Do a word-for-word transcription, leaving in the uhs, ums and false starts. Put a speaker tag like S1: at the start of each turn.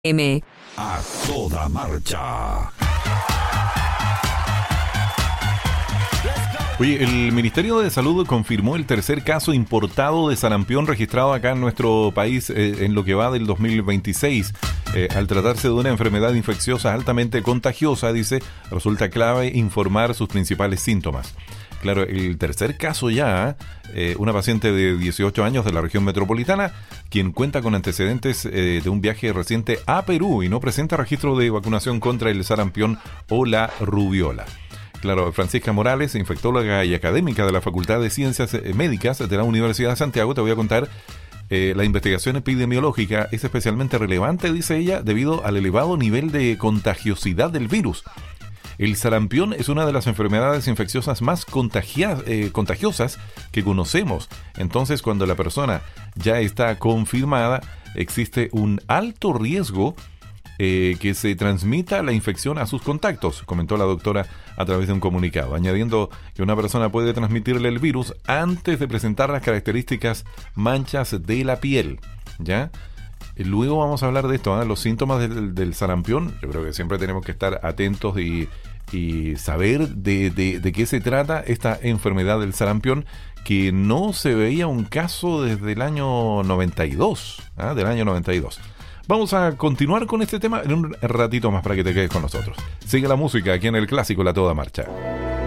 S1: M.
S2: A toda marcha.
S3: Oye, el Ministerio de Salud confirmó el tercer caso importado de sarampión registrado acá en nuestro país eh, en lo que va del dos mil veintiséis. Eh, al tratarse de una enfermedad infecciosa altamente contagiosa, dice, resulta clave informar sus principales síntomas. Claro, el tercer caso ya, eh, una paciente de dieciocho años de la región metropolitana, quien cuenta con antecedentes eh, de un viaje reciente a Perú y no presenta registro de vacunación contra el sarampión o la rubiola. Claro, Francisca Morales, infectóloga y académica de la Facultad de Ciencias Médicas de la Universidad de Santiago, te voy a contar, eh, la investigación epidemiológica es especialmente relevante, dice ella, debido al elevado nivel de contagiosidad del virus. El sarampión es una de las enfermedades infecciosas más contagia- eh, contagiosas que conocemos. Entonces, cuando la persona ya está confirmada, existe un alto riesgo eh, que se transmita la infección a sus contactos, comentó la doctora a través de un comunicado, añadiendo que una persona puede transmitirle el virus antes de presentar las características manchas de la piel, ¿ya? Luego vamos a hablar de esto, ¿eh? Los síntomas del, del sarampión. Yo creo que siempre tenemos que estar atentos y, y saber de, de, de qué se trata esta enfermedad del sarampión, que no se veía un caso desde el año noventa y dos, ¿eh? Del año noventa y dos. Vamos a continuar con este tema en un ratito más para que te quedes con nosotros. Sigue la música aquí en el Clásico La Toda Marcha.